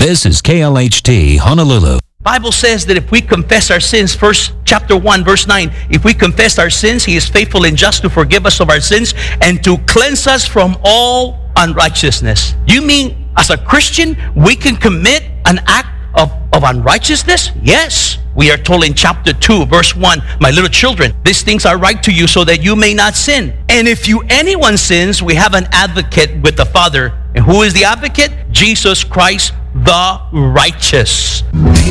This is KLHT Honolulu. Bible says that if we confess our sins, first chapter 1 verse 9, if we confess our sins, He is faithful and just to forgive us of our sins and to cleanse us from all unrighteousness. You mean as a Christian we can commit an act of unrighteousness? Yes. We are told in chapter 2 verse 1, my little children, these things are right to you so that you may not sin. And if anyone sins, we have an advocate with the Father. And who is the advocate? Jesus Christ the righteous.